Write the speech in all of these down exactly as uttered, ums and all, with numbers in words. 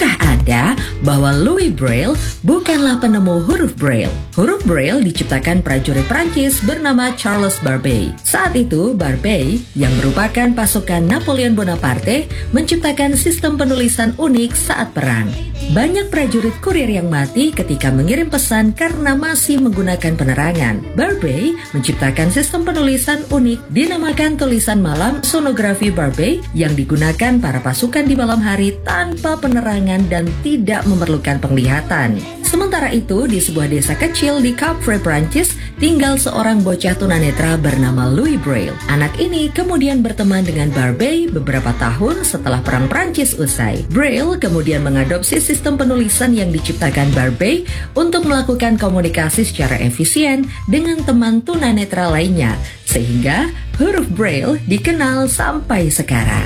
Tahukah Anda bahwa Louis Braille bukanlah penemu huruf Braille? Huruf Braille diciptakan prajurit Prancis bernama Charles Barbey. Saat itu, Barbey, yang merupakan pasukan Napoleon Bonaparte, menciptakan sistem penulisan unik saat perang. Banyak prajurit kurir yang mati ketika mengirim pesan karena masih menggunakan penerangan. Barbey menciptakan sistem penulisan unik dinamakan tulisan malam sonografi Barbey yang digunakan para pasukan di malam hari tanpa penerangan dan tidak memerlukan penglihatan. Sementara itu, di sebuah desa kecil di Capre, Prancis, tinggal seorang bocah tunanetra bernama Louis Braille. Anak ini kemudian berteman dengan Barbey beberapa tahun setelah Perang Prancis usai. Braille kemudian mengadopsi sistem penulisan yang diciptakan Barbey untuk melakukan komunikasi secara efisien dengan teman tunanetra lainnya, sehingga huruf Braille dikenal sampai sekarang.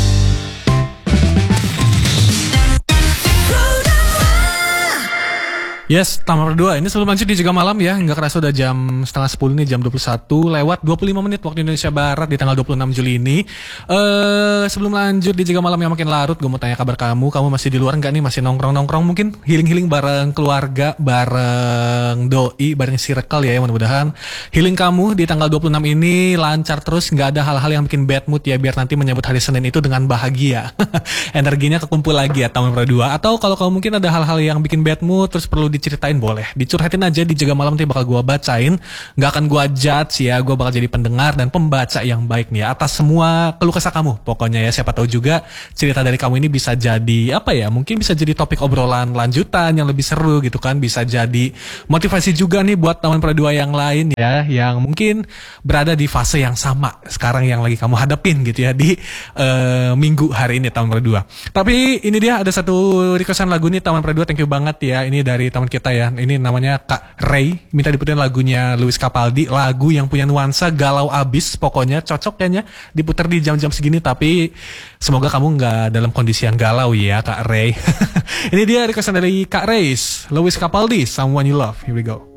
Yes, Taman Berdua. Ini sebelum lanjut di Jaga Malam ya. Nggak kerasa udah jam setengah sepuluh nih, jam dua puluh satu lewat dua puluh lima menit waktu Indonesia Barat di tanggal dua puluh enam Juli ini. Uh, sebelum lanjut di Jaga Malam yang makin larut, gue mau tanya kabar kamu. Kamu masih di luar nggak nih? Masih nongkrong-nongkrong mungkin? Healing-healing bareng keluarga, bareng doi, bareng circle ya. Mudah-mudahan healing kamu di tanggal dua puluh enam ini lancar terus. Nggak ada hal-hal yang bikin bad mood ya. Biar nanti menyambut hari Senin itu dengan bahagia. Energinya kekumpul lagi ya Taman Berdua. Atau kalau kamu mungkin ada hal-hal yang bikin bad mood terus perlu diceritain, boleh dicurhatin aja di Jaga Malam, nanti bakal gue bacain. Gak akan gue judge ya, gue bakal jadi pendengar dan pembaca yang baik nih ya, atas semua keluh kesah kamu pokoknya ya. Siapa tahu juga cerita dari kamu ini bisa jadi apa ya, mungkin bisa jadi topik obrolan lanjutan yang lebih seru gitu kan, bisa jadi motivasi juga nih buat Taman Berdua yang lain ya, yang mungkin berada di fase yang sama sekarang yang lagi kamu hadapin gitu ya di uh, minggu hari ini Taman Berdua. Tapi ini dia ada satu requestan lagu nih Taman Berdua, thank you banget ya, ini dari teman kita ya, ini namanya Kak Ray, minta diputerin lagunya Lewis Capaldi, lagu yang punya nuansa galau abis, pokoknya cocok kayaknya diputer di jam-jam segini, tapi semoga kamu nggak dalam kondisi yang galau ya Kak Ray. Ini dia requestan dari Kak Ray, Lewis Capaldi, Someone You Love, here we go.